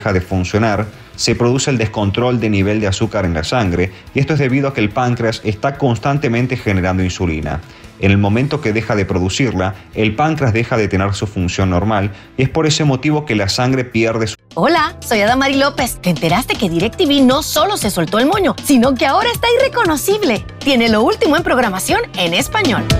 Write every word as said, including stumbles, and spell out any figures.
deja de funcionar, se produce el descontrol de nivel de azúcar en la sangre, y esto es debido a que el páncreas está constantemente generando insulina. En el momento que deja de producirla, el páncreas deja de tener su función normal, y es por ese motivo que la sangre pierde su... Hola, soy Adamari López. ¿Te enteraste que DirecTV no solo se soltó el moño, sino que ahora está irreconocible? Tiene lo último en programación en español.